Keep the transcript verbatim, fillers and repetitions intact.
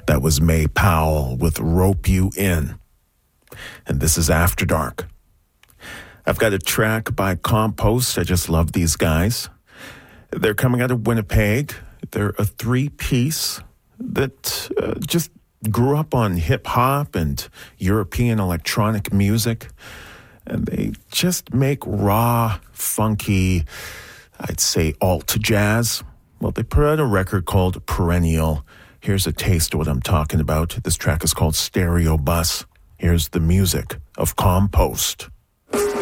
That was May Powell with Rope You In. And this is After Dark. I've got a track by Compost. I just love these guys. They're coming out of Winnipeg. They're a three-piece that uh, just grew up on hip-hop and European electronic music. And they just make raw, funky, I'd say alt jazz. Well, they put out a record called Perennial. Here's a taste of what I'm talking about. This track is called Stereo Bus. Here's the music of Compost.